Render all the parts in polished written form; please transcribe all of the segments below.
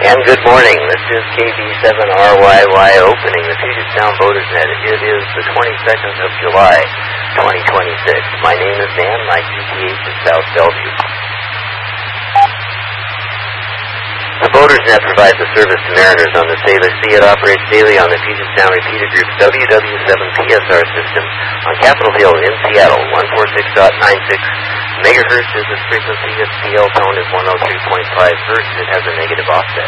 And good morning. This is KB7RYY opening the Puget Sound Voters Net. It is the 22nd of July, 2026. My name is Dan. My QTH is South Bellevue. The Voters Net provides a service to mariners on the Sailor Sea. It operates daily on the Puget Sound Repeater Group's WW7PSR system on Capitol Hill in Seattle, 146.96 megahertz is its frequency. Its PL tone is 103.5 hertz. It has a negative offset.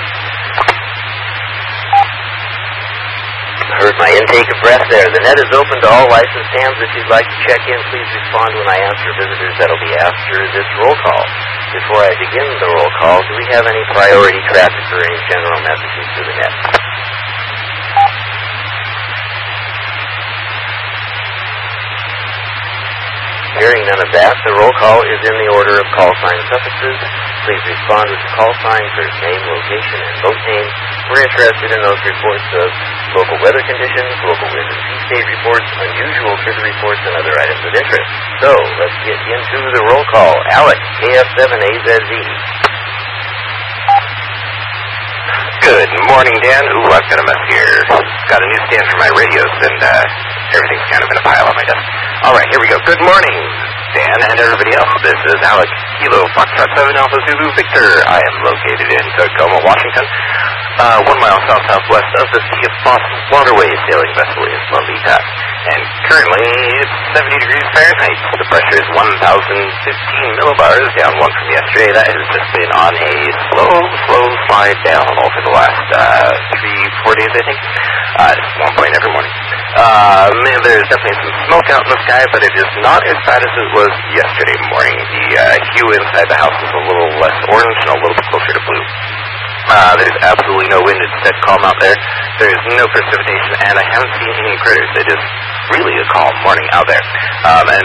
Heard my intake of breath there. The net is open to all licensed hams. If you'd like to check in, please respond when I answer visitors. That'll be after this roll call. Before I begin the roll call, do we have any priority traffic or any general messages to the net? Hearing none of that, the roll call is in the order of call sign suffixes. Please respond with the call sign, first name, location, and boat name. We're interested in those reports of local weather conditions, local wind and sea state reports, unusual critter reports, and other items of interest. So, let's get into the roll call. Alex, KF7AZZ. Good morning, Dan. Ooh, I've got a mess here. Got a new stand for my radios, and everything's kind of in a pile on my desk. All right, here we go. Good morning, Dan and everybody else. This is Alex, Kilo Foxtrot 7 Alpha Zulu Victor. I am located in Tacoma, Washington, 1 mile south-southwest of the Sea of Foss Waterway. Sailing vessel is Lolita. And currently, it's 70 degrees Fahrenheit. The pressure is 1,015 millibars, down 1 from yesterday. That has just been on a slow slide down over the last 3-4 days, I think. Just 1 point every morning. Man, there's definitely some smoke out in the sky, but it is not as bad as it was yesterday morning. The hue inside the house is a little less orange and a little bit closer to blue. There's absolutely no wind. It's dead calm out there. There's no precipitation, and I haven't seen any critters. It is really a calm morning out there. And